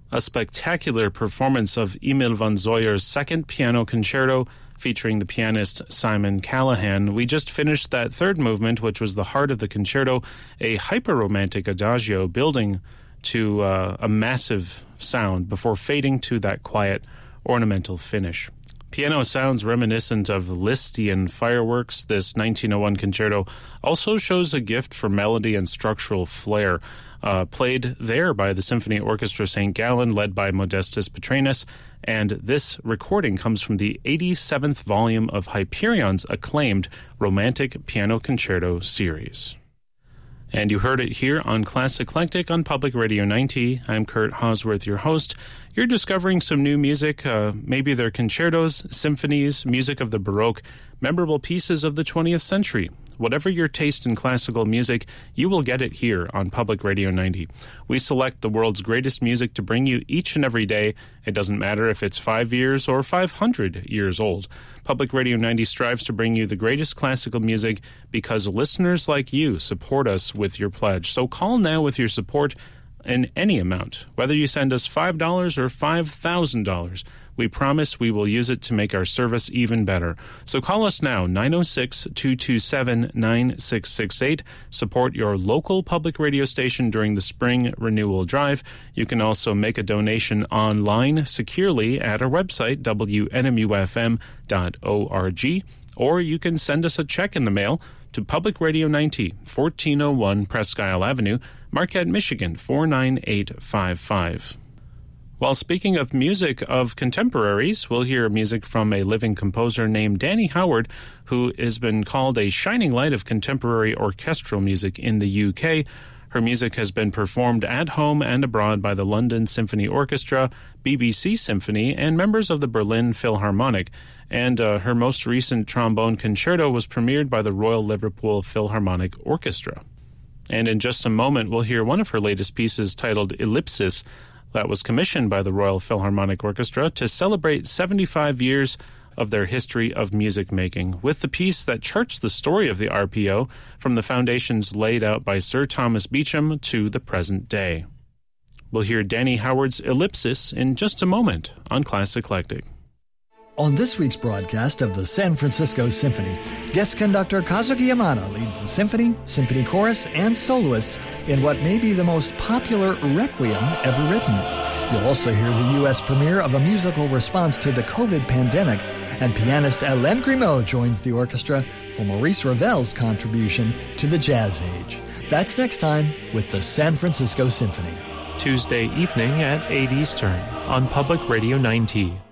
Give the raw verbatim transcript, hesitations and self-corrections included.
A spectacular performance of Emil von Zeuer's second piano concerto featuring the pianist Simon Callahan. We just finished that third movement, which was the heart of the concerto, a hyper-romantic adagio building to uh, a massive sound before fading to that quiet, ornamental finish. Piano sounds reminiscent of Lisztian fireworks. This nineteen oh one concerto also shows a gift for melody and structural flair, uh, played there by the Symphony Orchestra Saint Gallen, led by Modestus Petranus, and this recording comes from the eighty-seventh volume of Hyperion's acclaimed Romantic Piano Concerto series. And you heard it here on Class Eclectic on Public Radio ninety. I'm Kurt Hosworth, your host. You're discovering some new music. Uh, maybe they're concertos, symphonies, music of the Baroque, memorable pieces of the twentieth century. Whatever your taste in classical music, you will get it here on Public Radio ninety. We select the world's greatest music to bring you each and every day. It doesn't matter if it's five years or five hundred years old. Public Radio ninety strives to bring you the greatest classical music because listeners like you support us with your pledge. So call now with your support in any amount, whether you send us five dollars or five thousand dollars. We promise we will use it to make our service even better. So call us now, nine oh six, two two seven, nine six six eight. Support your local public radio station during the spring renewal drive. You can also make a donation online securely at our website, w n m u f m dot org, or you can send us a check in the mail to Public Radio ninety, fourteen oh one Presque Isle Avenue, Marquette, Michigan, four nine eight five five. While speaking of music of contemporaries, we'll hear music from a living composer named Danny Howard, who has been called a shining light of contemporary orchestral music in the U K. Her music has been performed at home and abroad by the London Symphony Orchestra, B B C Symphony, and members of the Berlin Philharmonic. And uh, her most recent trombone concerto was premiered by the Royal Liverpool Philharmonic Orchestra. And in just a moment, we'll hear one of her latest pieces titled Ellipsis, that was commissioned by the Royal Philharmonic Orchestra to celebrate seventy-five years of their history of music making, with the piece that charts the story of the R P O from the foundations laid out by Sir Thomas Beecham to the present day. We'll hear Danny Howard's Ellipsis in just a moment on Class Eclectic. On this week's broadcast of the San Francisco Symphony, guest conductor Kazuki Yamada leads the symphony, symphony chorus, and soloists in what may be the most popular requiem ever written. You'll also hear the U S premiere of a musical response to the COVID pandemic, and pianist Hélène Grimaud joins the orchestra for Maurice Ravel's contribution to the jazz age. That's next time with the San Francisco Symphony. Tuesday evening at eight Eastern on Public Radio ninety.